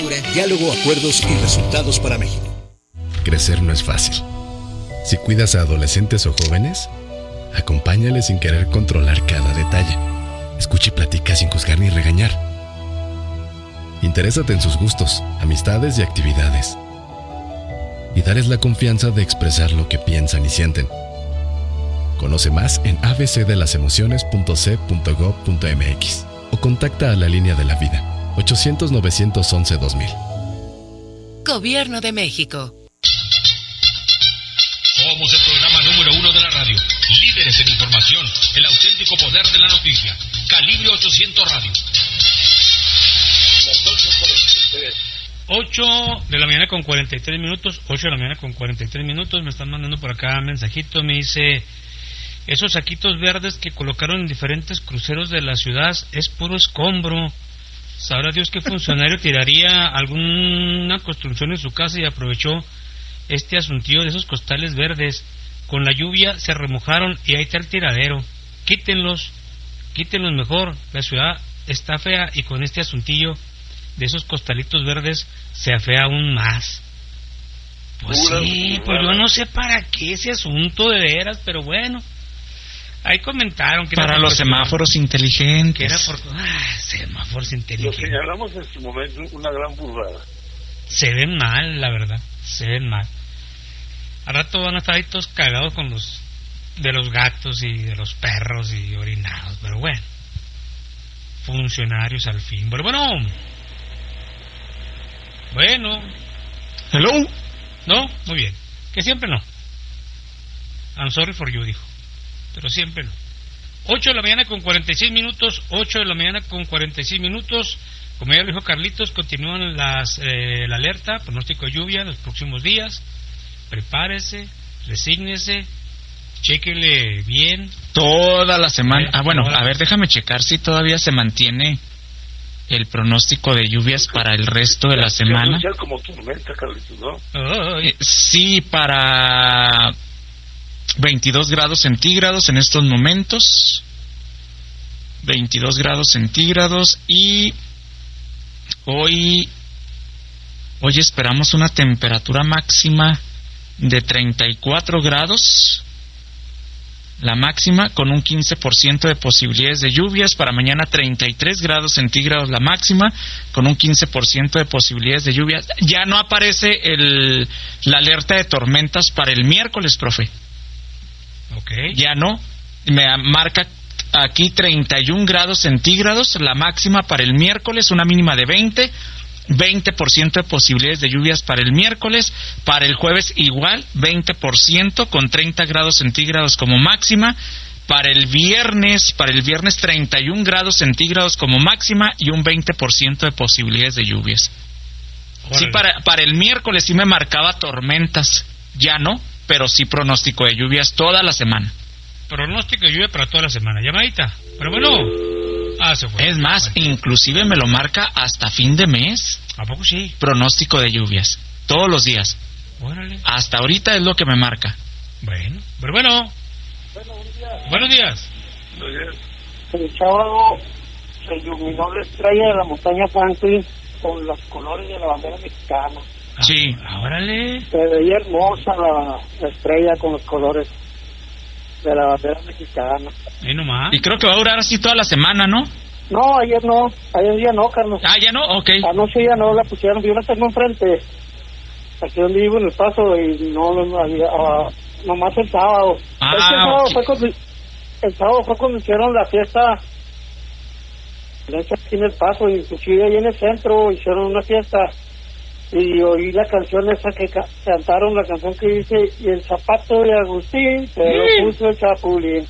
Diálogo, acuerdos y resultados para México. Crecer no es fácil. Si cuidas a adolescentes o jóvenes, acompáñales sin querer controlar cada detalle. Escucha y platica sin juzgar ni regañar. Interésate en sus gustos, amistades y actividades. Y darles la confianza de expresar lo que piensan y sienten. Conoce más en abcdelasemociones.c.gov.mx o contacta a la línea de la vida 800-911-2000. Gobierno de México. Somos el programa número 1 de la radio. Líderes en información. El auténtico poder de la noticia. Calibre 800 Radio. 8 de la mañana con 43 minutos. 8 de la mañana con 43 minutos. Me están mandando por acá un mensajito. Me dice: esos saquitos verdes que colocaron en diferentes cruceros de la ciudad es puro escombro. Sabrá Dios qué funcionario tiraría alguna construcción en su casa y aprovechó este asuntillo de esos costales verdes. Con la lluvia se remojaron y ahí está el tiradero. Quítenlos mejor. La ciudad está fea y con este asuntillo de esos costalitos verdes se afea aún más. Pues sí, pues yo no sé para qué ese asunto de veras, pero bueno. Ahí comentaron que para los semáforos inteligentes. Que era por semáforos inteligentes. Lo señalamos en su momento una gran burrada. Se ven mal, la verdad. Se ven mal. Al rato van a estar ahí todos cagados con los de los gatos y de los perros y orinados, pero bueno. Funcionarios al fin. Pero bueno. Hello. No, muy bien. Que siempre no. I'm sorry for you, dijo. Pero siempre no. 8 de la mañana con 46 minutos. 8 de la mañana con 46 minutos. Como ya lo dijo Carlitos, continúan la alerta, pronóstico de lluvia en los próximos días. Prepárese, resígnese, chéquele bien. Toda la semana. A ver, déjame checar si todavía se mantiene el pronóstico de lluvias para el resto de la semana. Como tormenta, Carlitos, ¿no? Sí, para 22 grados centígrados en estos momentos. 22 grados centígrados y hoy esperamos una temperatura máxima de 34 grados, la máxima, con un 15% de posibilidades de lluvias. Para mañana 33 grados centígrados la máxima, con un 15% de posibilidades de lluvias. Ya no aparece la alerta de tormentas para el miércoles, profe. Okay. Ya no, me marca aquí 31 grados centígrados, la máxima para el miércoles, una mínima de 20% de posibilidades de lluvias para el miércoles. Para el jueves igual, 20% con 30 grados centígrados como máxima. Para el viernes 31 grados centígrados como máxima y un 20% de posibilidades de lluvias. Sí, para el miércoles sí me marcaba tormentas, ya no, pero sí pronóstico de lluvias toda la semana. Pronóstico de lluvia para toda la semana. Llamadita. Pero bueno. Se fue. Es más, inclusive me lo marca hasta fin de mes. ¿A poco sí? Pronóstico de lluvias. Todos los días. Órale. Hasta ahorita es lo que me marca. Bueno. Pero bueno. Buenos días. El sábado se iluminó la estrella de la montaña Franklin con los colores de la bandera mexicana. Sí. Órale. Se veía hermosa la estrella con los colores de la bandera mexicana. Ahí nomás. Y creo que va a durar así toda la semana, ¿no? No, ayer ya no, Carlos. ¿Ya no? Ok. Anoche ya no la pusieron, yo la tengo enfrente, aquí donde vivo en El Paso, y no había, nomás el sábado. El sábado fue cuando hicieron la fiesta aquí en El Paso, inclusive ahí en el centro hicieron una fiesta, y oí la canción esa que cantaron, la canción que dice: y el zapato de Agustín se lo puso el Chapulín.